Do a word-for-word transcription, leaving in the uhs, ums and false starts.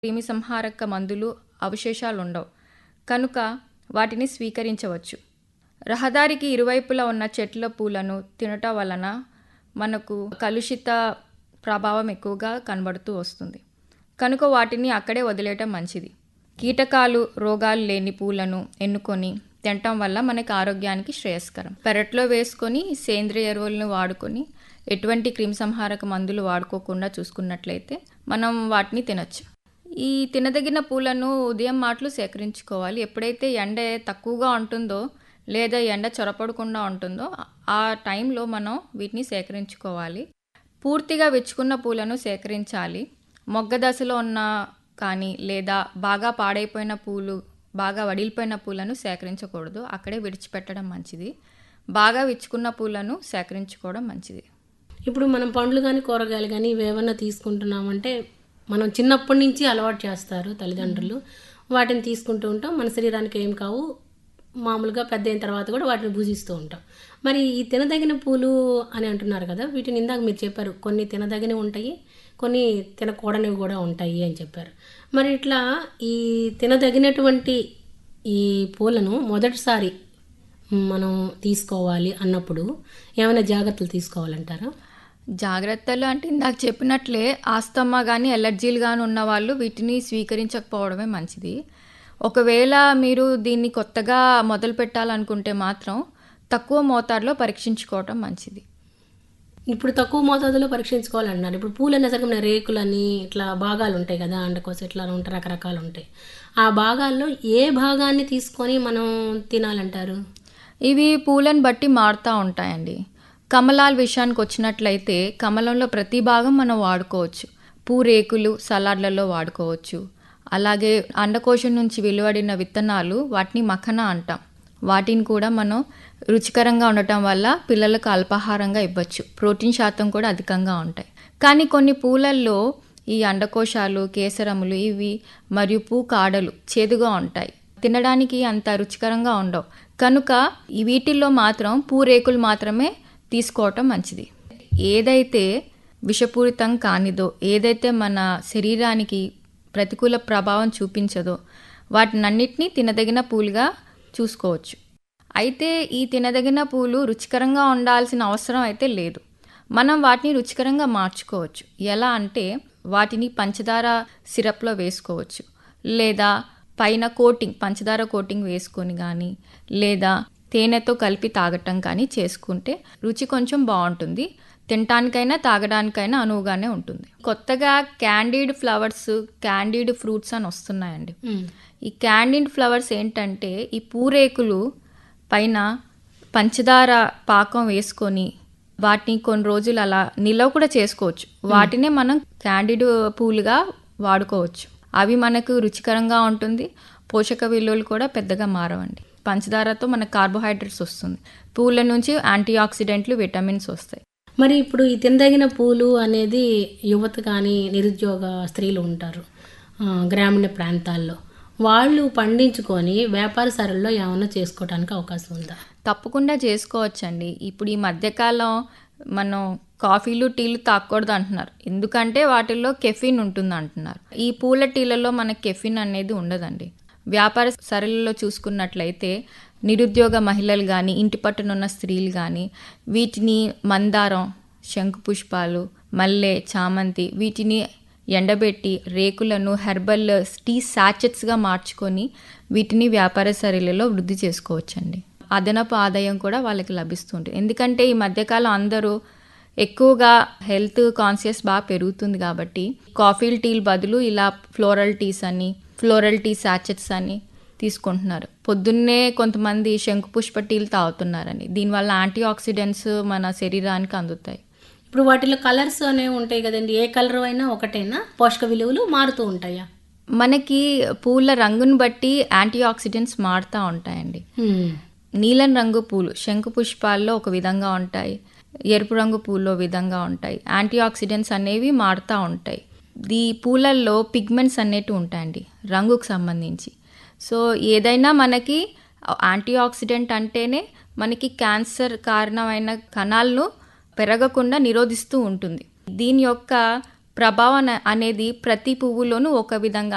క్రిమిసంహారక మందులు అవశేషాలుండవు. కనుక వాటిని స్వీకరించవచ్చు. రహదారికి ఇరువైపులా ఉన్న చెట్ల పూలను తినటం వలన మనకు కలుషిత ప్రభావం ఎక్కువగా కనబడుతూ వస్తుంది. కనుక వాటిని అక్కడే వదిలేయటం మంచిది. కీటకాలు, రోగాలు లేని పూలను ఎన్నుకొని తినటం వల్ల మనకి ఆరోగ్యానికి శ్రేయస్కరం. పెరట్లో వేసుకొని సేంద్రియ ఎరువులను వాడుకొని ఎటువంటి క్రిమిసంహారక మందులు వాడుకోకుండా చూసుకున్నట్లయితే మనం వాటిని తినొచ్చు. ఈ తినదగిన పూలను ఉదయం మాటలు సేకరించుకోవాలి. ఎప్పుడైతే ఎండ తక్కువగా ఉంటుందో లేదా ఎండ చొరపడకుండా ఉంటుందో ఆ టైంలో మనం వీటిని సేకరించుకోవాలి. పూర్తిగా విచ్చుకున్న పూలను సేకరించాలి. మొగ్గ దశలో ఉన్న కానీ లేదా బాగా పాడైపోయిన పూలు, బాగా వడిలిపోయిన పూలను సేకరించకూడదు. అక్కడే విడిచిపెట్టడం మంచిది. బాగా విచ్చుకున్న పూలను సేకరించుకోవడం మంచిది. ఇప్పుడు మనం పండ్లు కానీ కూరగాయలు కానీ ఇవేమన్నా తీసుకుంటున్నామంటే మనం చిన్నప్పటి నుంచి అలవాటు చేస్తారు తల్లిదండ్రులు. వాటిని తీసుకుంటూ ఉంటాం. మన శరీరానికి ఏం కావు, మామూలుగా పెద్ద అయిన తర్వాత కూడా వాటిని భుజిస్తూ ఉంటాం. మరి ఈ తినదగిన పూలు అని అంటున్నారు కదా, వీటిని ఇందాక మీరు చెప్పారు కొన్ని తినదగినవి ఉంటాయి, కొన్ని తినకూడనివి కూడా ఉంటాయి అని చెప్పారు. మరి ఇట్లా ఈ తినదగినటువంటి ఈ పూలను మొదటిసారి మనం తీసుకోవాలి అన్నప్పుడు ఏమైనా జాగ్రత్తలు తీసుకోవాలంటారా? జాగ్రత్తలు అంటే ఇందాక చెప్పినట్లే ఆస్తమా కానీ ఎలర్జీలు కానీ ఉన్న వాళ్ళు వీటిని స్వీకరించకపోవడమే మంచిది. ఒకవేళ మీరు దీన్ని కొత్తగా మొదలు పెట్టాలనుకుంటే మాత్రం తక్కువ మోతాదులో పరీక్షించుకోవటం మంచిది. ఇప్పుడు తక్కువ మోతాదులో పరీక్షించుకోవాలన్నారు. ఇప్పుడు పూలు అనేసరికి రేకులని ఇట్లా భాగాలు ఉంటాయి కదా, అండకోసం ఇట్లా ఉంటాయి, రకరకాలు ఉంటాయి. ఆ భాగాల్లో ఏ భాగాన్ని తీసుకొని మనం తినాలంటారు? ఇవి పూలను బట్టి మారుతూ ఉంటాయండి. కమలాల విషయానికి వచ్చినట్లయితే కమలంలో ప్రతి భాగం మనం వాడుకోవచ్చు. పూరేకులు సలాడ్లలో వాడుకోవచ్చు. అలాగే అండకోశం నుంచి వెలువడిన విత్తనాలు వాటిని మఖన అంటాం. వాటిని కూడా మనం రుచికరంగా ఉండటం వల్ల పిల్లలకు అల్పాహారంగా ఇవ్వచ్చు. ప్రోటీన్ శాతం కూడా అధికంగా ఉంటాయి. కానీ కొన్ని పూలల్లో ఈ అండకోశాలు, కేసరములు ఇవి మరియు పూ కాడలు చేదుగా ఉంటాయి. తినడానికి అంత రుచికరంగా ఉండవు. కనుక ఈ వీటిల్లో మాత్రం పూరేకులు మాత్రమే తీసుకోవటం మంచిది. ఏదైతే విషపూరితం కానిదో, ఏదైతే మన శరీరానికి ప్రతికూల ప్రభావం చూపించదో వాటినన్నిటినీ తినదగిన పూలుగా చూసుకోవచ్చు. అయితే ఈ తినదగిన పూలు రుచికరంగా ఉండాల్సిన అవసరం అయితే లేదు. మనం వాటిని రుచికరంగా మార్చుకోవచ్చు. ఎలా అంటే వాటిని పంచదార సిరప్లో వేసుకోవచ్చు, లేదా పైన కోటింగ్ పంచదార కోటింగ్ వేసుకొని కానీ లేదా తేనెతో కలిపి తాగటం కానీ చేసుకుంటే రుచి కొంచెం బాగుంటుంది. తినటానికైనా తాగడానికైనా అనువుగానే ఉంటుంది. కొత్తగా క్యాండీడ్ ఫ్లవర్స్, క్యాండీడ్ ఫ్రూట్స్ అని వస్తున్నాయండి. ఈ క్యాండీడ్ ఫ్లవర్స్ ఏంటంటే ఈ పూరేకులు పైన పంచదార పాకం వేసుకొని వాటిని కొన్ని రోజులు అలా నిల్వ కూడా చేసుకోవచ్చు. వాటినే మనం క్యాండీడ్ పూలుగా వాడుకోవచ్చు. అవి మనకు రుచికరంగా ఉంటుంది. పోషక విలువలు కూడా పెద్దగా మారవండి. పంచదారతో మనకు కార్బోహైడ్రేట్స్ వస్తుంది. పూల నుంచి యాంటీ ఆక్సిడెంట్లు, విటమిన్స్ వస్తాయి. మరి ఇప్పుడు ఈ తినదగిన పూలు అనేది యువత కానీ నిరుద్యోగ స్త్రీలు ఉంటారు గ్రామీణ ప్రాంతాల్లో, వాళ్ళు పండించుకొని వ్యాపారశాలల్లో ఏమైనా చేసుకోవడానికి అవకాశం ఉందా? తప్పకుండా చేసుకోవచ్చండి. ఇప్పుడు ఈ మధ్యకాలం మనం కాఫీలు, టీలు తాగకూడదు అంటున్నారు. ఎందుకంటే వాటిల్లో కెఫిన్ ఉంటుంది అంటున్నారు. ఈ పూల టీలలో మనకి కెఫిన్ అనేది ఉండదండి. వ్యాపార సరళిలో చూసుకున్నట్లయితే నిరుద్యోగ మహిళలు కానీ, ఇంటి పట్టునున్న స్త్రీలు కానీ వీటిని మందారం, శంకుపుష్పాలు, మల్లె, చామంతి వీటిని ఎండబెట్టి రేకులను హెర్బల్ టీ సాచెట్స్గా మార్చుకొని వీటిని వ్యాపార సరళిలో వృద్ధి చేసుకోవచ్చండి. అదనపు ఆదాయం కూడా వాళ్ళకి లభిస్తుంది. ఎందుకంటే ఈ మధ్యకాలం అందరూ ఎక్కువగా హెల్త్ కాన్షియస్ బాగా పెరుగుతుంది కాబట్టి కాఫీలు, టీలు బదులు ఇలా ఫ్లోరల్ టీస్ అని, ఫ్లోరల్ టీ సాచెట్స్ అని తీసుకుంటున్నారు. పొద్దున్నే కొంతమంది శంకుపుష్ప టీలు తాగుతున్నారని. దీనివల్ల యాంటీ ఆక్సిడెంట్స్ మన శరీరానికి అందుతాయి. ఇప్పుడు వాటిలో కలర్స్ అనేవి ఉంటాయి కదండి, ఏ కలర్ అయినా ఒకటైనా పోషక విలువలు మారుతూ ఉంటాయా? మనకి పూల రంగును బట్టి యాంటీ ఆక్సిడెంట్స్ మారుతూ ఉంటాయండి. నీలం రంగు పూలు శంకుపుష్పాల్లో ఒక విధంగా ఉంటాయి, ఎరుపు రంగు పూల్లో విధంగా ఉంటాయి. యాంటీ ఆక్సిడెంట్స్ అనేవి మారుతూ ఉంటాయి. ఈ పూలల్లో పిగ్మెంట్స్ అనేటివి ఉంటాయండి రంగుకు సంబంధించి. సో ఏదైనా మనకి యాంటీ ఆక్సిడెంట్ అంటేనే మనకి క్యాన్సర్ కారణమైన కణాలను పెరగకుండా నిరోధిస్తూ ఉంటుంది. దీని యొక్క ప్రభావం అనేది ప్రతి పువ్వులోనూ ఒక విధంగా